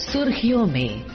सुर्खियों में।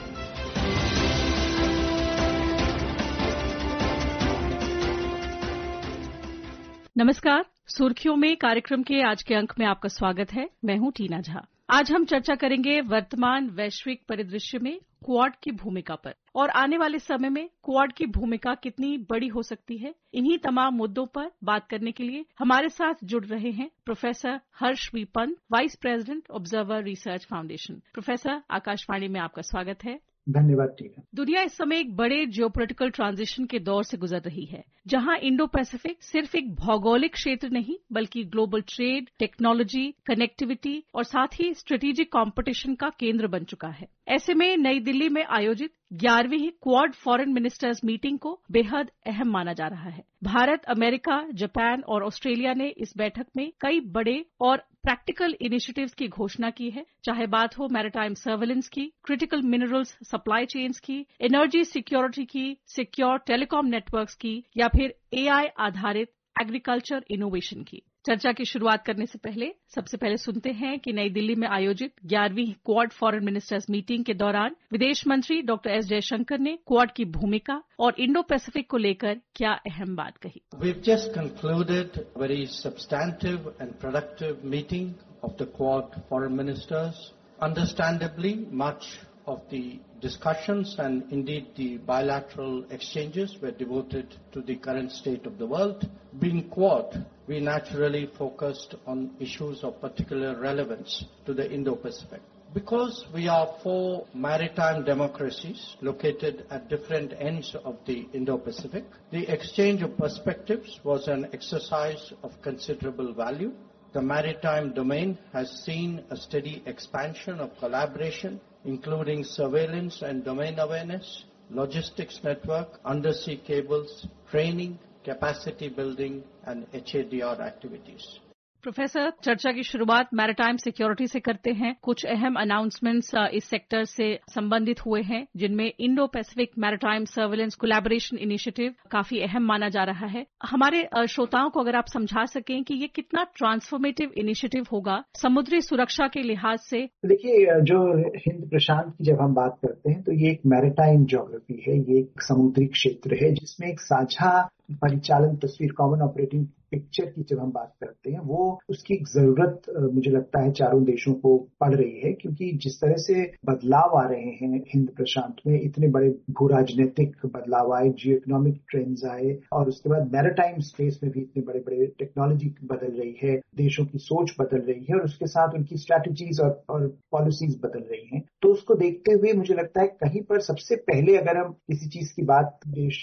नमस्कार, सुर्खियों में कार्यक्रम के आज के अंक में आपका स्वागत है। मैं हूं टीना झा। आज हम चर्चा करेंगे वर्तमान वैश्विक परिदृश्य में क्वाड की भूमिका पर और आने वाले समय में क्वाड की भूमिका कितनी बड़ी हो सकती है। इन्हीं तमाम मुद्दों पर बात करने के लिए हमारे साथ जुड़ रहे हैं professor Harsh we Pant, vice president observer research foundation. Professor, Akashvani में आपका स्वागत है। धन्यवाद टीना। दुनिया इस समय एक बड़े जियोपॉलिटिकल ट्रांजिशन के दौर से गुजर रही है, जहां इंडो पैसिफिक सिर्फ एक भौगोलिक क्षेत्र नहीं बल्कि ग्लोबल ट्रेड, टेक्नोलॉजी, कनेक्टिविटी और साथ ही स्ट्रेटेजिक कंपटीशन का केंद्र बन चुका है। ऐसे में नई दिल्ली में आयोजित 11वीं क्वाड फॉरेन मिनिस्टर्स मीटिंग को बेहद अहम माना जा रहा है। भारत, अमेरिका, जापान और ऑस्ट्रेलिया ने इस बैठक में कई बड़े और प्रैक्टिकल इनिशिएटिव्स की घोषणा की है, चाहे बात हो मैरीटाइम सर्वेलेंस की, क्रिटिकल मिनरल्स सप्लाई चेन्स की, एनर्जी सिक्योरिटी की, सिक्योर टेलीकॉम नेटवर्क्स की या फिर एआई आधारित एग्रीकल्चर इनोवेशन की। चर्चा की शुरुआत करने से पहले सबसे पहले सुनते हैं कि नई दिल्ली में आयोजित 11वीं क्वाड फॉरेन मिनिस्टर्स मीटिंग के दौरान विदेश मंत्री डॉक्टर एस जयशंकर ने क्वाड की भूमिका और इंडो पैसिफिक को लेकर क्या अहम बात कही। We've just concluded a very substantive and productive meeting of the Quad foreign ministers. Understandably, much of the discussions and indeed the bilateral exchanges were devoted to the current state of the world. Being Quad, we naturally focused on issues of particular relevance to the Indo-Pacific. Because we are four maritime democracies located at different ends of the Indo-Pacific, the exchange of perspectives was an exercise of considerable value. The maritime domain has seen a steady expansion of collaboration, including surveillance and domain awareness, logistics network, undersea cables, training, capacity building, and HADR activities. Professor, चर्चा की शुरुआत maritime security से करते हैं। कुछ अहम announcements इस sector से संबंधित हुए हैं, जिनमें Indo Pacific maritime surveillance collaboration initiative काफी अहम माना जा रहा है। हमारे श्रोताओं को अगर आप समझा सकें कि ये कितना ट्रांसफॉर्मेटिव इनिशिएटिव होगा समुद्री सुरक्षा के लिहाज से। देखिए, जो हिंद प्रशांत की जब हम बात करते हैं तो ये एक मैरीटाइम ज्योग्राफी है, ये एक समुद्री क्षेत्र है जिसमें एक साझा परिचालन तस्वीर, कॉमन ऑपरेटिंग पिक्चर की जब हम बात करते हैं, वो उसकी एक जरूरत मुझे लगता है चारों देशों को पड़ रही है, क्योंकि जिस तरह से बदलाव आ रहे हैं हिंद प्रशांत में, इतने बड़े भू राजनीतिक बदलाव आए, जियो इकोनॉमिक ट्रेंड्स आए और उसके बाद मैरीटाइम स्पेस में भी इतने बड़े बड़े टेक्नोलॉजी बदल रही है, देशों की सोच बदल रही है और उसके साथ उनकी स्ट्रैटेजीज और पॉलिसीज बदल रही हैं। तो उसको देखते हुए मुझे लगता है कहीं पर सबसे पहले अगर हम किसी चीज की बात,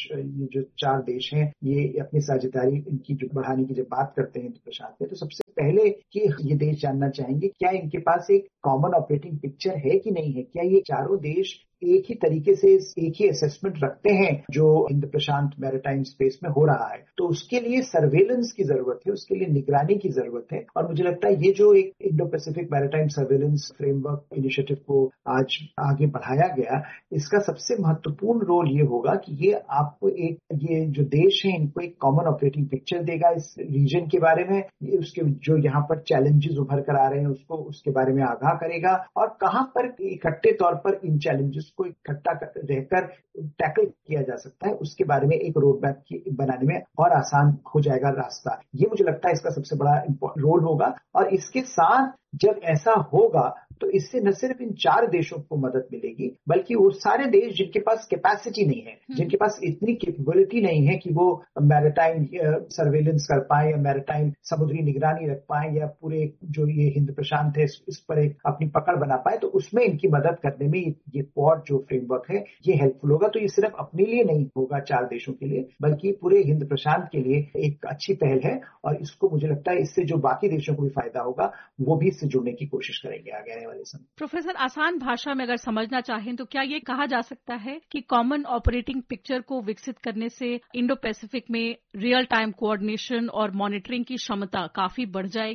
ये जो चार देश हैं ये अपनी साझेदारी इनकी जो बढ़ाने की जब बात करते हैं हिंद प्रशांत में, तो सबसे पहले कि ये देश जानना चाहेंगे क्या इनके पास एक कॉमन ऑपरेटिंग पिक्चर है कि नहीं है, क्या ये चारों देश एक ही तरीके से एक ही असेसमेंट रखते हैं जो हिंद प्रशांत मैरीटाइम स्पेस में हो रहा है। तो उसके लिए सर्वेलेंस की जरूरत है, उसके लिए निगरानी की जरूरत है और मुझे लगता है ये जो एक Indo Pacific maritime surveillance framework initiative को आज आगे बढ़ाया गया, इसका सबसे महत्वपूर्ण रोल ये होगा कि ये आपको ये जो देश है इनको एक कॉमन ऑपरेटिंग पिक्चर देगा इस रीजन के बारे में, उसके जो यहाँ पर चैलेंजेस उभर कर आ रहे हैं उसके बारे में आगाह करेगा और कहाँ पर इकट्ठे तौर पर इन चैलेंजेस को इकट्ठा रहकर टैकल किया जा सकता है, उसके बारे में एक रोड मैप बनाने में और आसान हो जाएगा रास्ता। ये मुझे लगता है इसका सबसे बड़ा रोल होगा और इसके साथ जब ऐसा होगा तो इससे न सिर्फ इन चार देशों को मदद मिलेगी बल्कि वो सारे देश जिनके पास कैपेसिटी नहीं है, जिनके पास इतनी कैपेबिलिटी नहीं है कि वो मैरीटाइम सर्वेलेंस कर पाए या मैरीटाइम समुद्री निगरानी रख पाए या पूरे जो ये हिंद प्रशांत है इस पर एक अपनी पकड़ बना पाए, तो उसमें इनकी मदद करने में ये क्वाड जो फ्रेमवर्क है ये हेल्पफुल होगा। तो ये सिर्फ अपने लिए नहीं होगा चार देशों के लिए बल्कि पूरे हिंद प्रशांत के लिए एक अच्छी पहल है और इसको मुझे लगता है इससे जो बाकी देशों को भी फायदा होगा वो भी इससे जुड़ने की कोशिश करेंगे आगे आने वाले समय। प्रोफेसर, आसान भाषा में अगर समझना चाहें तो क्या ये कहा जा सकता है कि कॉमन ऑपरेटिंग पिक्चर को विकसित करने से इंडो पैसिफिक में रियल टाइम कोऑर्डिनेशन और मॉनिटरिंग की क्षमता काफी बढ़ जाएगी?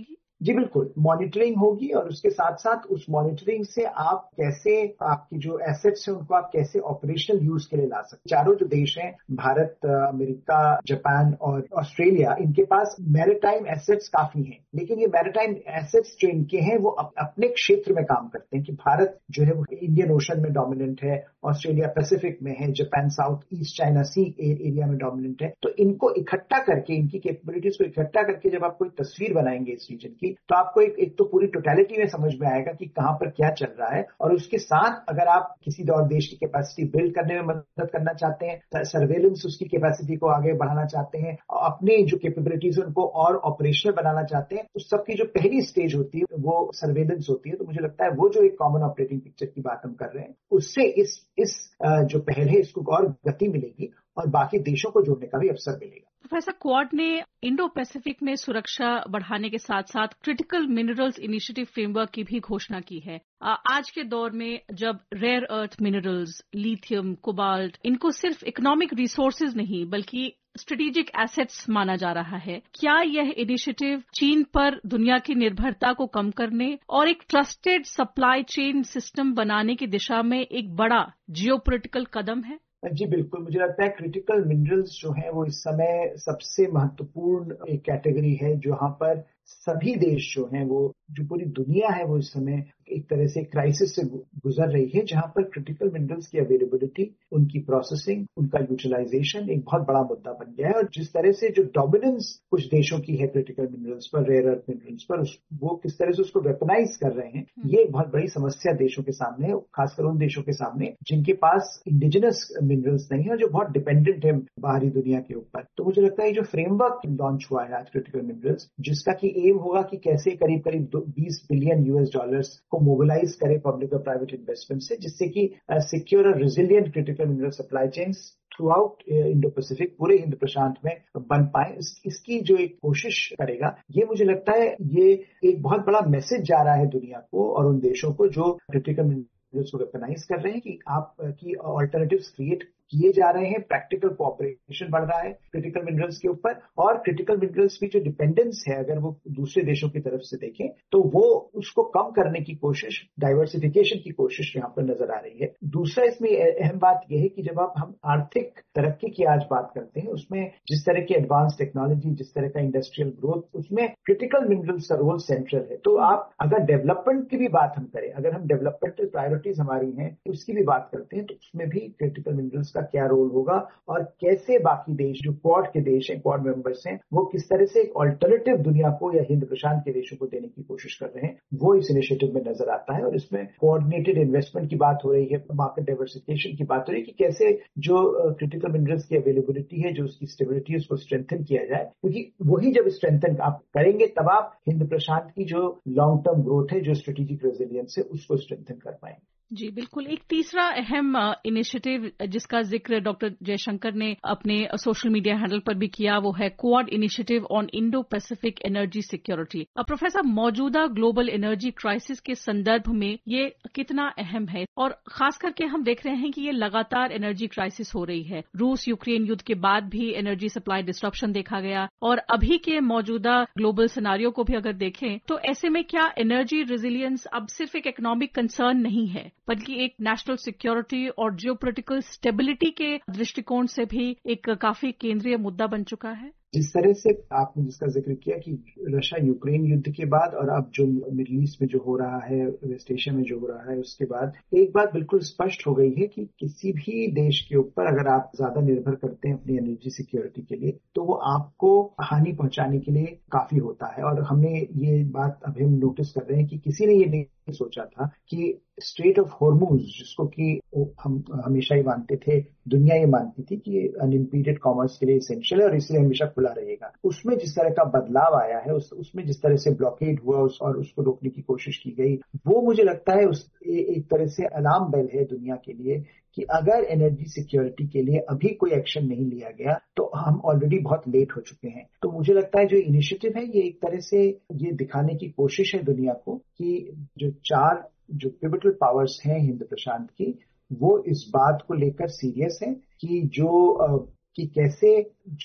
जी बिल्कुल, मॉनिटरिंग होगी और उसके साथ साथ उस मॉनिटरिंग से आप कैसे आपकी जो एसेट्स हैं उनको आप कैसे ऑपरेशनल यूज के लिए ला सकते। चारों जो देश हैं, भारत, अमेरिका, जापान और ऑस्ट्रेलिया, इनके पास मैरीटाइम एसेट्स काफी हैं, लेकिन ये मैरीटाइम एसेट्स जो इनके हैं वो अपने क्षेत्र में काम करते हैं कि भारत जो है वो इंडियन ओशन में डोमिनेंट है, ऑस्ट्रेलिया पैसिफिक में है, जापान साउथ ईस्ट चाइना सी एरिया में डोमिनेंट है। तो इनको इकट्ठा करके, इनकी कैपेबिलिटीज को इकट्ठा करके जब आप कोई तस्वीर बनाएंगे इस रीजन की, तो आपको एक तो पूरी टोटलिटी में समझ में आएगा कि कहां पर क्या चल रहा है। और उसके साथ अगर आप किसी और देश की कैपेसिटी बिल्ड करने में मदद करना चाहते हैं, सर्वेलेंस उसकी कैपेसिटी को आगे बढ़ाना चाहते हैं, अपनी जो कैपेबिलिटीज है उनको और ऑपरेशनल बनाना चाहते हैं, उस सबकी जो पहली स्टेज होती है वो सर्वेलेंस होती है। तो मुझे लगता है वो जो एक कॉमन ऑपरेटिंग पिक्चर की बात हम कर रहे हैं, उससे इस जो पहल है इसको और गति मिलेगी और बाकी देशों को जोड़ने का भी अवसर मिलेगा। प्रोफेसर, क्वाड ने इंडो पैसिफिक में सुरक्षा बढ़ाने के साथ साथ क्रिटिकल मिनरल्स इनिशिएटिव फ्रेमवर्क की भी घोषणा की है। आज के दौर में जब rare earth minerals, lithium, cobalt, इनको सिर्फ इकोनॉमिक रिसोर्सेज नहीं बल्कि स्ट्रेटेजिक एसेट्स माना जा रहा है, क्या यह इनिशिएटिव चीन पर दुनिया की निर्भरता को कम करने और एक ट्रस्टेड सप्लाई चेन सिस्टम बनाने की दिशा में एक बड़ा जियोपॉलिटिकल कदम है? जी बिल्कुल, मुझे लगता है क्रिटिकल मिनरल्स जो हैं वो इस समय सबसे महत्वपूर्ण एक कैटेगरी है, जहां पर सभी देश जो हैं, वो जो पूरी दुनिया है वो इस समय एक तरह से क्राइसिस से गुजर रही है, जहां पर क्रिटिकल मिनरल्स की अवेलेबिलिटी, उनकी प्रोसेसिंग, उनका यूटिलाइजेशन एक बहुत बड़ा मुद्दा बन गया है। और जिस तरह से जो डोमिनेंस कुछ देशों की है क्रिटिकल मिनरल्स पर, रेयर अर्थ मिनरल्स पर, वो किस तरह से उसको वेपनाइज कर रहे हैं, ये एक बहुत बड़ी समस्या देशों के सामने है, खासकर उन देशों के सामने जिनके पास इंडिजिनस मिनरल्स नहीं है और जो बहुत डिपेंडेंट है बाहरी दुनिया के ऊपर। तो मुझे लगता है जो फ्रेमवर्क लॉन्च हुआ है आज क्रिटिकल मिनरल्स, जिसका की एम होगा कि कैसे करीब 20 बिलियन यूएस डॉलर्स को मोबिलाइज करे पब्लिक और प्राइवेट इन्वेस्टमेंट से, जिससे कि सिक्योर और resilient critical mineral supply chains through out Indo Pacific, पूरे हिंद प्रशांत में बन पाए, इसकी जो एक कोशिश करेगा, ये मुझे लगता है ये एक बहुत बड़ा मैसेज जा रहा है दुनिया को और उन देशों को जो क्रिटिकल मिनरल्स को वेपनाइज कर रहे हैं कि आप की ऑल्टरनेटिव्स क्रिएट किए जा रहे हैं, प्रैक्टिकल कोऑपरेशन बढ़ रहा है क्रिटिकल मिनरल्स के ऊपर, और क्रिटिकल मिनरल्स की जो डिपेंडेंस है अगर वो दूसरे देशों की तरफ से देखें तो वो उसको कम करने की कोशिश, डाइवर्सिफिकेशन की कोशिश यहाँ पर नजर आ रही है। दूसरा इसमें अहम बात यह है कि जब हम आर्थिक तरक्की की आज बात करते हैं, उसमें जिस तरह की एडवांस टेक्नोलॉजी, जिस तरह का इंडस्ट्रियल ग्रोथ, उसमें क्रिटिकल मिनरल्स का रोल सेंट्रल है। तो आप अगर डेवलपमेंट की भी बात हम करें, अगर हम डेवलपमेंटल प्रायोरिटीज हमारी हैं उसकी भी बात करते हैं, तो उसमें भी क्रिटिकल मिनरल्स का क्या रोल होगा और कैसे बाकी देश जो क्वाड के देश हैं, क्वाड मेंबर्स हैं, वो किस तरह से एक ऑल्टरनेटिव दुनिया को या हिंद प्रशांत के देशों को देने की कोशिश कर रहे हैं, वो इस इनिशिएटिव में नजर आता है। और इसमें कोऑर्डिनेटेड इन्वेस्टमेंट की बात हो रही है, मार्केट डाइवर्सिफिकेशन की बात हो रही है कि कैसे जो क्रिटिकल मिनरल्स की अवेलेबिलिटी है, जो उसकी स्टेबिलिटी है, उसको स्ट्रेंथन किया जाए, क्योंकि वही जब स्ट्रेंथन आप करेंगे तब आप हिंद प्रशांत की जो लॉन्ग टर्म ग्रोथ है, जो स्ट्रेटेजिक रेजिलियंस है, उसको स्ट्रेंथन कर पाएंगे। जी बिल्कुल। एक तीसरा अहम इनिशिएटिव जिसका जिक्र डॉक्टर जयशंकर ने अपने सोशल मीडिया हैंडल पर भी किया, वो है quad initiative on Indo Pacific energy security. Professor, मौजूदा ग्लोबल एनर्जी क्राइसिस के संदर्भ में ये कितना अहम है, और खास करके हम देख रहे हैं कि ये लगातार एनर्जी क्राइसिस हो रही है। रूस यूक्रेन युद्ध के बाद भी एनर्जी सप्लाई डिस्ट्रप्शन देखा गया, और अभी के मौजूदा ग्लोबल सिनारियो को भी अगर देखें तो ऐसे में क्या एनर्जी रेजिलियंस अब सिर्फ एक इकोनॉमिक कंसर्न नहीं है, बल्कि एक नेशनल सिक्योरिटी और जियोपॉलिटिकल स्टेबिलिटी के दृष्टिकोण से भी एक काफी केंद्रीय मुद्दा बन चुका है? जिस तरह से आपने जिसका जिक्र किया कि रशिया यूक्रेन युद्ध के बाद और अब जो मिडिल ईस्ट में जो हो रहा है, वेस्ट एशिया में जो हो रहा है, उसके बाद एक बात बिल्कुल स्पष्ट हो गई है कि किसी भी देश के ऊपर अगर आप ज्यादा निर्भर करते हैं अपनी एनर्जी सिक्योरिटी के लिए, तो वो आपको हानि पहुंचाने के लिए काफी होता है। और हमने ये बात अभी हम नोटिस कर रहे हैं कि किसी ने ये नहीं सोचा था कि स्ट्रेट ऑफ हॉर्मुज, जिसको कि हम हमेशा ही मानते थे, दुनिया ये मानती थी कि अनइम्पीडेड कॉमर्स के लिए एसेंशियल है और इसलिए हमेशा खुला रहेगा, उसमें जिस तरह का बदलाव आया है, उसमें जिस तरह से ब्लॉकेड हुआ और उसको रोकने की कोशिश की गई, वो मुझे लगता है एक तरह से अलार्म बेल है दुनिया के लिए कि अगर एनर्जी सिक्योरिटी के लिए अभी कोई एक्शन नहीं लिया गया तो हम ऑलरेडी बहुत लेट हो चुके हैं। तो मुझे लगता है जो इनिशिएटिव है ये एक तरह से ये दिखाने की कोशिश है दुनिया को कि जो चार जो पिवटल पावर्स हैं हिंद प्रशांत की, वो इस बात को लेकर सीरियस है कि कि कैसे जो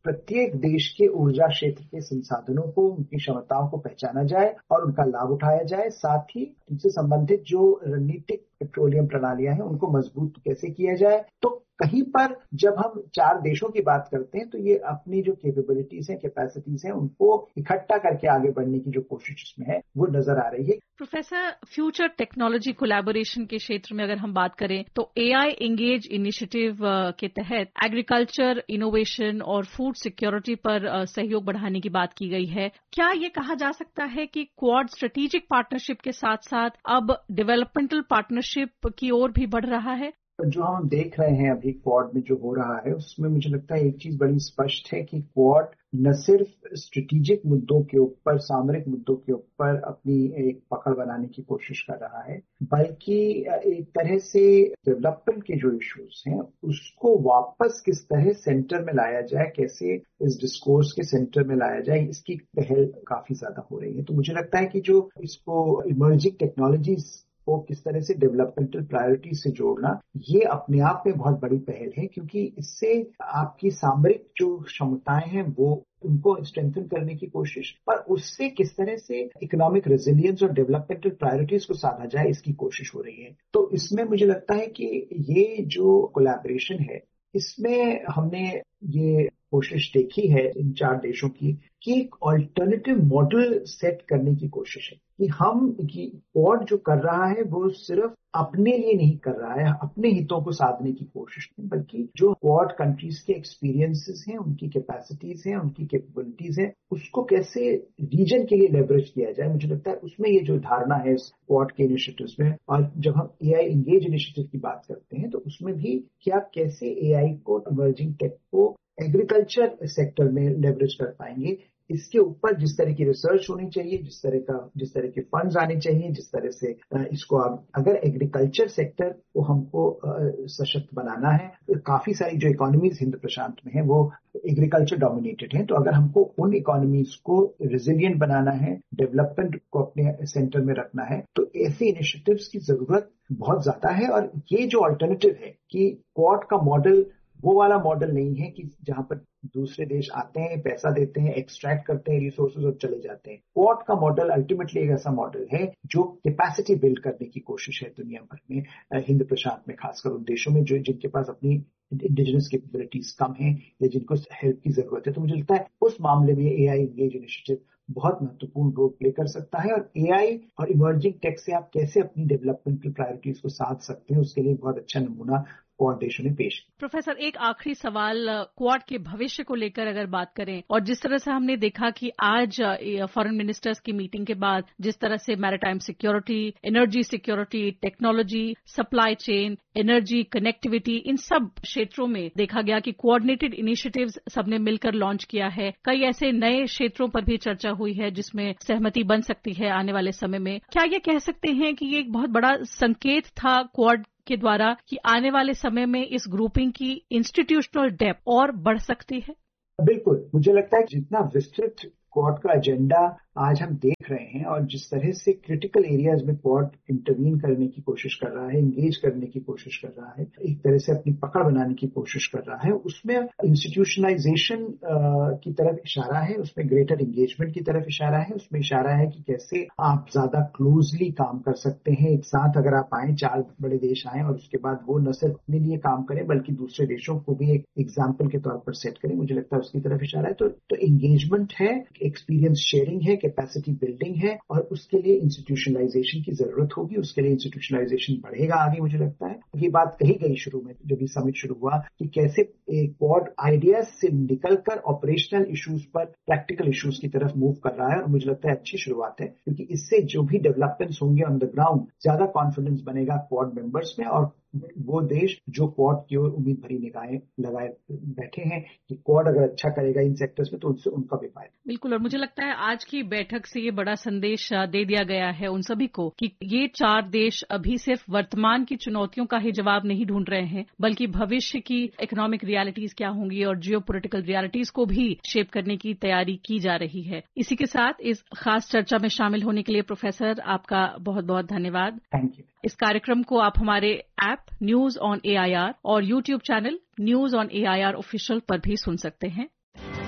प्रत्येक देश के ऊर्जा क्षेत्र के संसाधनों को, उनकी क्षमताओं को पहचाना जाए और उनका लाभ उठाया जाए। साथ ही इनसे संबंधित जो रणनीतिक पेट्रोलियम प्रणालियां हैं उनको मजबूत कैसे किया जाए। तो कहीं पर जब हम 4 देशों की बात करते हैं तो ये अपनी जो कैपेबिलिटीज हैं, कैपेसिटीज हैं, उनको इकट्ठा करके आगे बढ़ने की जो कोशिश इसमें है वो नजर आ रही है। प्रोफेसर, फ्यूचर टेक्नोलॉजी कोलैबोरेशन के क्षेत्र में अगर हम बात करें तो AI एंगेज इनिशिएटिव के तहत एग्रीकल्चर, इनोवेशन और फूड सिक्योरिटी पर सहयोग बढ़ाने की बात की गई है। क्या ये कहा जा सकता है कि क्वाड स्ट्रेटेजिक पार्टनरशिप के साथ साथ अब डेवलपमेंटल पार्टनरशिप की ओर भी बढ़ रहा है? जो हम देख रहे हैं अभी क्वाड में जो हो रहा है उसमें मुझे लगता है एक चीज बड़ी स्पष्ट है कि क्वाड न सिर्फ स्ट्रेटेजिक मुद्दों के ऊपर, सामरिक मुद्दों के ऊपर अपनी एक पकड़ बनाने की कोशिश कर रहा है, बल्कि एक तरह से डेवलपमेंट के जो इश्यूज हैं उसको वापस किस तरह सेंटर में लाया जाए, कैसे इस डिस्कोर्स के सेंटर में लाया जाए, इसकी पहल काफी ज्यादा हो रही है। तो मुझे लगता है कि जो इसको इमर्जिंग टेक्नोलॉजीज को किस तरह से डेवलपमेंटल प्रायोरिटी से जोड़ना, ये अपने आप में बहुत बड़ी पहल है, क्योंकि इससे आपकी सामरिक जो क्षमताएं हैं वो उनको स्ट्रेंथन करने की कोशिश, पर उससे किस तरह से इकोनॉमिक रेजिलियंस और डेवलपमेंटल प्रायोरिटीज को साधा जाए इसकी कोशिश हो रही है। तो इसमें मुझे लगता है कि ये जो कोलैबोरेशन है इसमें हमने ये कोशिश देखी है इन 4 देशों की कि एक ऑल्टरनेटिव मॉडल सेट करने की कोशिश है कि हम क्वाड जो कर रहा है वो सिर्फ अपने लिए नहीं कर रहा है, अपने हितों को साधने की कोशिश नहीं, बल्कि जो क्वाड कंट्रीज के एक्सपीरियंसेस हैं, उनकी कैपेसिटीज हैं, उनकी कैपेबिलिटीज हैं, उसको कैसे रीजन के लिए लेवरेज किया जाए। मुझे लगता है उसमें ये जो धारणा है इस क्वाड के इनिशिएटिव्स में, और जब हम AI एंगेज इनिशिएटिव की बात करते हैं तो उसमें भी कि आप कैसे AI को, इमर्जिंग टेक को एग्रीकल्चर सेक्टर में लेवरेज कर पाएंगे, इसके ऊपर जिस तरह की रिसर्च होनी चाहिए, जिस तरह के फंड्स आने चाहिए, जिस तरह से इसको अगर एग्रीकल्चर सेक्टर को हमको सशक्त बनाना है, तो काफी सारी जो इकोनॉमीज हिंद प्रशांत में है वो एग्रीकल्चर डोमिनेटेड है। तो अगर हमको उन इकोनॉमीज को रिजिलियंट बनाना है, डेवलपमेंट को अपने सेंटर में रखना है, तो ऐसे इनिशिएटिव्स की जरूरत बहुत ज्यादा है। और ये जो अल्टरनेटिव है कि क्वाड का मॉडल वो वाला मॉडल नहीं है कि जहां पर दूसरे देश आते हैं, पैसा देते हैं, एक्सट्रैक्ट करते हैं रिसोर्सेज और चले जाते हैं। क्वाड का मॉडल अल्टीमेटली एक ऐसा मॉडल है जो कैपेसिटी बिल्ड करने की कोशिश है दुनिया भर में, हिंद प्रशांत में, खासकर उन देशों में जो जिनके पास अपनी इंडिजिनस कैपेबिलिटीज कम है या जिनको हेल्प की जरूरत है। तो मुझे लगता है उस मामले में AI एंगेज इनिशिएटिव बहुत महत्वपूर्ण रोल प्ले कर सकता है। और AI और इमर्जिंग टेक से आप कैसे अपनी डेवलपमेंटल प्रायोरिटीज को साध सकते हैं, उसके लिए बहुत अच्छा नमूना क्वाड देशों ने पेश। प्रोफेसर, एक आखिरी सवाल, क्वाड के भविष्य को लेकर अगर बात करें, और जिस तरह से हमने देखा कि आज फॉरेन मिनिस्टर्स की मीटिंग के बाद जिस तरह से maritime security, energy security, technology, supply chain, energy, connectivity, इन सब क्षेत्रों में देखा गया कि कोऑर्डिनेटेड इनिशिएटिव्स सबने मिलकर लॉन्च किया है। कई ऐसे नए क्षेत्रों पर भी चर्चा हुई है जिसमें सहमति बन सकती है आने वाले समय में। क्या ये कह सकते हैं कि ये एक बहुत बड़ा संकेत था क्वाड के द्वारा कि आने वाले समय में इस ग्रुपिंग की इंस्टीट्यूशनल डेप्थ और बढ़ सकती है? बिल्कुल, मुझे लगता है जितना विस्तृत क्वाड का एजेंडा आज हम देख रहे हैं और जिस तरह से क्रिटिकल एरियाज में क्वाड इंटरवीन करने की कोशिश कर रहा है, इंगेज करने की कोशिश कर रहा है, एक तरह से अपनी पकड़ बनाने की कोशिश कर रहा है, उसमें इंस्टीट्यूशनलाइजेशन की तरफ इशारा है, उसमें ग्रेटर इंगेजमेंट की तरफ इशारा है, उसमें इशारा है कि कैसे आप ज्यादा क्लोजली काम कर सकते हैं। एक साथ अगर आप आए, 4 बड़े देश आए और उसके बाद वो न सिर्फ अपने लिए काम करें बल्कि दूसरे देशों को भी एक एग्जाम्पल के तौर पर सेट करें, मुझे लगता है उसकी तरफ इशारा है। तो इंगेजमेंट है, एक्सपीरियंस शेयरिंग है, कैपेसिटी बिल्डिंग है, और उसके लिए इंस्टीट्यूशनलाइजेशन की जरूरत होगी, उसके लिए इंस्टीट्यूशनलाइजेशन बढ़ेगा आगे। मुझे लगता है ये बात कही गई शुरू में जब भी समिट शुरू हुआ कि कैसे क्वाड आइडियाज से निकलकर ऑपरेशनल इश्यूज पर प्रैक्टिकल इश्यूज की तरफ मूव कर रहा है, और मुझे लगता है अच्छी शुरुआत है, क्योंकि इससे जो भी डेवलपमेंट्स होंगे ऑन द ग्राउंड, ज्यादा कॉन्फिडेंस बनेगा क्वाड मेंबर्स में, और वो देश जो क्वाड की ओर उम्मीद भरी निगाहें लगाए बैठे हैं कि क्वाड अगर अच्छा करेगा इन सेक्टर्स में तो उससे उनका भी फायदा। बिल्कुल, और मुझे लगता है आज की बैठक से ये बड़ा संदेश दे दिया गया है उन सभी को कि ये 4 देश अभी सिर्फ वर्तमान की चुनौतियों का ही जवाब नहीं ढूंढ रहे हैं, बल्कि भविष्य की इकोनॉमिक रियलिटीज क्या होंगी और जियोपॉलिटिकल रियलिटीज को भी शेप करने की तैयारी की जा रही है। इसी के साथ इस खास चर्चा में शामिल होने के लिए प्रोफेसर आपका बहुत बहुत धन्यवाद। Thank you. इस कार्यक्रम को आप हमारे ऐप न्यूज ऑन AIR और YouTube channel news on AIR official पर भी सुन सकते हैं।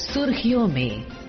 सुर्खियों में।